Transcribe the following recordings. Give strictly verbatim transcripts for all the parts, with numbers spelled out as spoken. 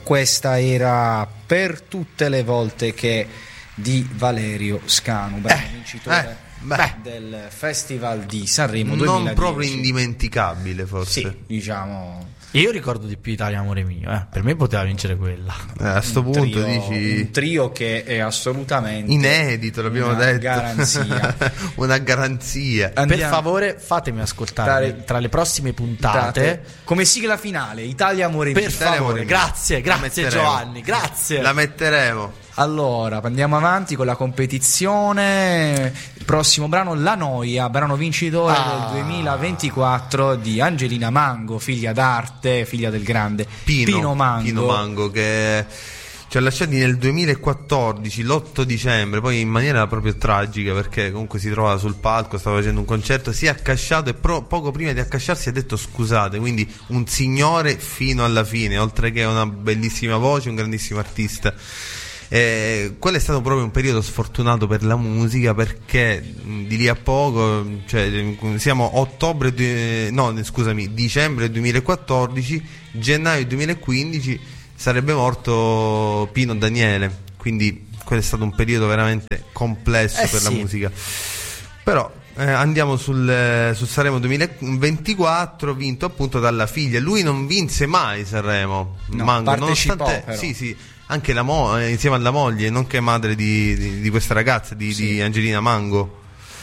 questa era Per tutte le volte che di Valerio Scanu, bravo eh, vincitore eh, del Festival di Sanremo duemiladieci. Non proprio indimenticabile, forse. Sì, diciamo. Io ricordo di più Italia Amore Mio, eh. Per me poteva vincere quella. Eh, a sto un punto trio, dici un trio che è assolutamente inedito, l'abbiamo una detto. Garanzia. Una garanzia. Per Andiamo. favore fatemi ascoltare Tra- tra le prossime puntate Date, come sigla finale Italia Amore Mio. per Italia favore, Amore Mio. grazie, La grazie metteremo. Giovanni, grazie. La metteremo. Allora, andiamo avanti con la competizione. Il prossimo brano, La Noia, brano vincitore Ah. del duemilaventiquattro di Angelina Mango, figlia d'arte, figlia del grande Pino, Pino Mango. Pino Mango, che ci ha lasciati nel duemilaquattordici, l'otto dicembre, poi in maniera proprio tragica, perché comunque si trovava sul palco, stava facendo un concerto, si è accasciato e pro- poco prima di accasciarsi ha detto scusate, quindi un signore fino alla fine, oltre che una bellissima voce, un grandissimo artista. Eh, quello è stato proprio un periodo sfortunato per la musica, perché mh, di lì a poco, cioè siamo ottobre de- no scusami dicembre duemilaquattordici, gennaio duemilaquindici sarebbe morto Pino Daniele, quindi quello è stato un periodo veramente complesso Eh per sì. la musica. Però eh, andiamo sul, sul Sanremo duemilaventiquattro, vinto appunto dalla figlia. Lui non vinse mai Sanremo, No, Mango, partecipò, nonostante però. sì sì anche la mo- eh, insieme alla moglie, nonché madre di, di, di questa ragazza, di, Sì. di Angelina Mango.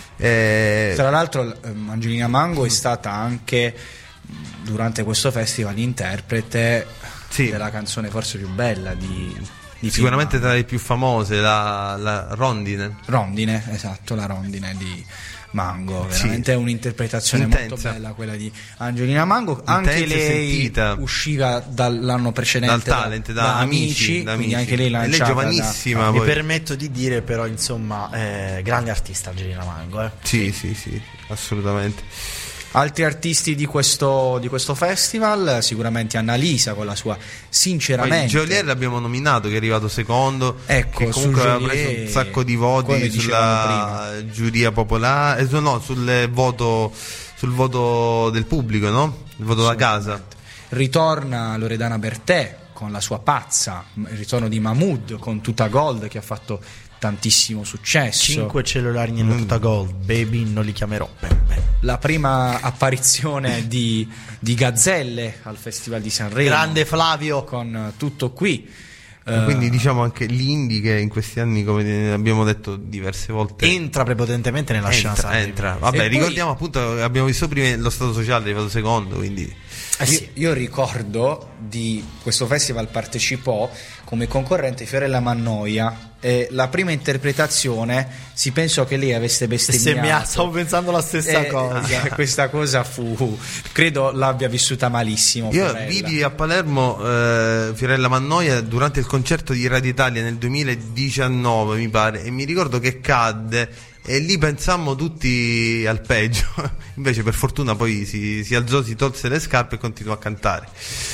Eh, Tra l'altro ehm, Angelina Mango è stata anche durante questo festival interprete Sì. della canzone forse più bella di, di sicuramente Pino tra le più famose, la, la Rondine. Mango. Rondine, esatto, la Rondine di Mango, Sì. veramente un'interpretazione Intensa. molto bella quella di Angelina Mango. Anche Intensa e lei sentita. usciva dall'anno precedente Dal talent, da, da Amici, da quindi Amici. anche lei E lei lanciata giovanissima. da- Mi poi. permetto di dire però insomma eh, grande artista Angelina Mango, eh. Sì, sì, sì, assolutamente. Altri artisti di questo, di questo festival, sicuramente Annalisa con la sua Poi Sinceramente. Geolier l'abbiamo nominato, che è arrivato secondo, Ecco, che comunque su aveva Geolier, preso un sacco di come voti dicevamo sulla giuria popolare, eh, su- no, sul voto, sul voto del pubblico, no? Il voto da casa. Ritorna Loredana Bertè con la sua Pazza, il ritorno di Mahmood con Tuta Gold che ha fatto tantissimo successo. Cinque cellulari nella tuta gold, baby non li chiamerò Peppe. La prima apparizione di, di Gazzelle al Festival di Sanremo. Grande Flavio. Con Tutto Qui. Eh, Quindi diciamo anche l'indie, che in questi anni, come abbiamo detto diverse volte, Entra prepotentemente nella scena entra, Sanremo. entra. Vabbè, E poi- ricordiamo appunto, abbiamo visto prima lo Stato Sociale, è arrivato secondo, quindi Eh sì. Io, io ricordo di questo festival partecipò come concorrente Fiorella Mannoia e la prima interpretazione si pensò che lei avesse bestemmiato. Bestemmia- stavo pensando la stessa Eh, cosa. eh, questa cosa fu, credo l'abbia vissuta malissimo io Fiorella. vidi a Palermo eh, Fiorella Mannoia durante il concerto di Radio Italia nel duemiladiciannove, mi pare, e mi ricordo che cadde e lì pensammo tutti al peggio. Invece per fortuna poi si, si alzò, si tolse le scarpe e continuò a cantare.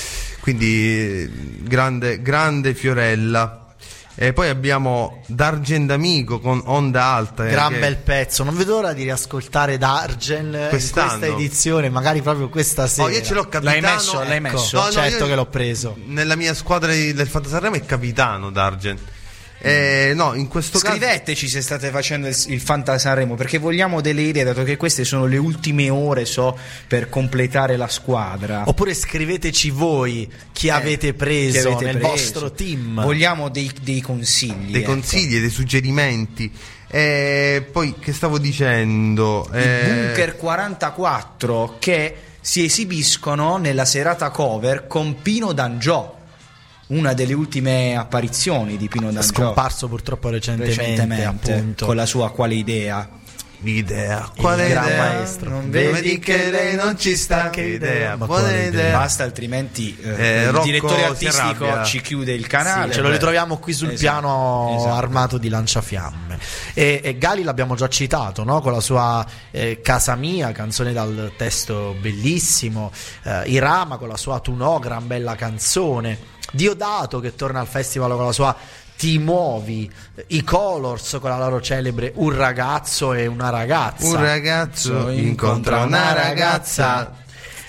Quindi grande, grande Fiorella. E poi abbiamo D'Argen D'Amico con Onda Alta, eh, Gran che- bel pezzo, non vedo l'ora di riascoltare D'Argen in Quest'anno. questa edizione, magari proprio questa sera. Oh, io ce l'ho capitano. L'hai messo, l'hai Ecco, messo? No, no, certo io- che l'ho preso. Nella mia squadra di- del Fantasarremo è capitano D'Argen. Eh, no, in questo caso Scriveteci se state facendo il, il Fanta Sanremo, perché vogliamo delle idee, dato che queste sono le ultime ore, so, per completare la squadra. Oppure scriveteci voi chi Eh, avete preso che avete nel preso. vostro team. Vogliamo dei, dei consigli. dei ecco. consigli, dei suggerimenti. E poi che stavo dicendo? I Eh, Bunker quarantaquattro che si esibiscono nella serata cover con Pino D'Angiò, una delle ultime apparizioni di Pino D'Angiò, Scomparso purtroppo recentemente, recentemente, appunto. con la sua Quale idea. L'idea, Il quale gran idea? maestro. Non Vedi che lei non ci sta, che idea, Ma buona quale idea. Basta, altrimenti eh, Eh, il Rocco direttore si artistico arrabbia. ci chiude il canale. Sì, ce lo beh. ritroviamo qui sul Esatto, piano esatto. armato di lanciafiamme. E, e Gali l'abbiamo già citato, no? Con la sua eh, Casa Mia, canzone dal testo bellissimo, eh, Irama con la sua Tu no, gran bella canzone, Diodato che torna al festival con la sua Ti muovi, i Colors con la loro celebre Un ragazzo e una ragazza. Un ragazzo incontra una ragazza.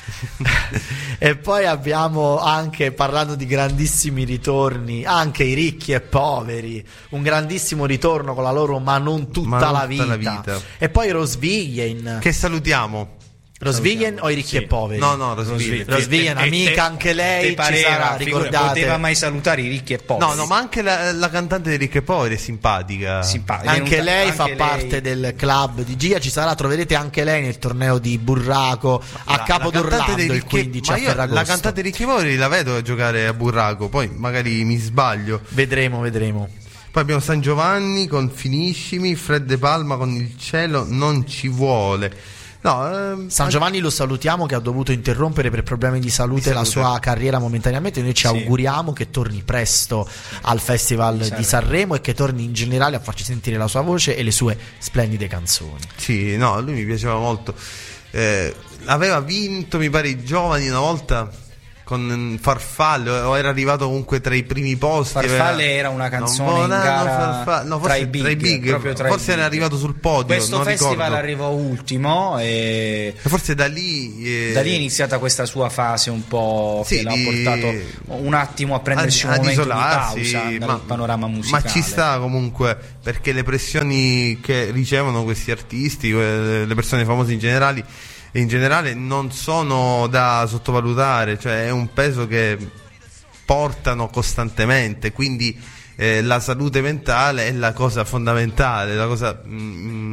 E poi abbiamo anche, parlando di grandissimi ritorni, anche i ricchi e poveri, un grandissimo ritorno con la loro Ma non tutta, Ma non la, tutta vita. la vita. E poi Rosvigen. Che salutiamo. Rosvigen o i ricchi Sì. e poveri? No, no, Rosvigen. Rosvigen, Te- te- amica te- anche lei, te pareva, ci sarà, figura- ricordate. poteva mai salutare i ricchi e poveri. No, no, ma anche la, la cantante di Ricchi e Poveri è simpatica. Simpatica. Anche Venuta- lei anche fa lei- parte del club di Gia, ci sarà, troverete anche lei nel torneo di Burraco a La- Capo la cantante d'Orlando dei il Ricchi- quindici ma a io Ferragosto. la cantante di Ricchi e Poveri la vedo giocare a Burraco, poi magari mi sbaglio. Vedremo, vedremo. Poi abbiamo San Giovanni con Finiscimi, Fred De Palma con Il cielo non ci vuole. No, ehm, San Giovanni lo salutiamo, che ha dovuto interrompere per problemi di salute, Di la salute. sua carriera momentaneamente. Noi ci Sì. auguriamo che torni presto al Festival Di di Sanremo e che torni in generale a farci sentire la sua voce e le sue splendide canzoni. sì, no, lui mi piaceva molto. Eh, aveva vinto, mi pare, i giovani una volta con Farfalle, o era arrivato comunque tra i primi posti. Farfalle aveva- era una canzone No, in no, gara Farfalle- no, forse tra i big, tra i big, proprio tra i forse era big. arrivato sul podio. Questo non festival ricordo. arrivò ultimo e E forse da lì, eh, da lì è iniziata questa sua fase un po' Sì, che l'ha di- portato un attimo a prendersi un ad momento di isolarsi, pausa dal panorama musicale. ma ci sta comunque, perché le pressioni che ricevono questi artisti, que- le persone famose in generale, in generale non sono da sottovalutare, cioè è un peso che portano costantemente, quindi eh, la salute mentale è la cosa fondamentale, la cosa mm,